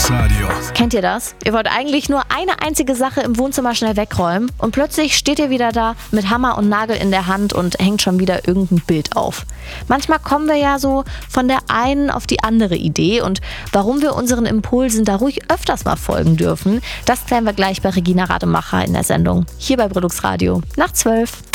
Brillux-Radio. Kennt ihr das? Ihr wollt eigentlich nur eine einzige Sache im Wohnzimmer schnell wegräumen und plötzlich steht ihr wieder da mit Hammer und Nagel in der Hand und hängt schon wieder irgendein Bild auf. Manchmal kommen wir ja so von der einen auf die andere Idee und warum wir unseren Impulsen da ruhig öfters mal folgen dürfen, das klären wir gleich bei Regina Rademacher in der Sendung. Hier bei Brillux Radio nach 12.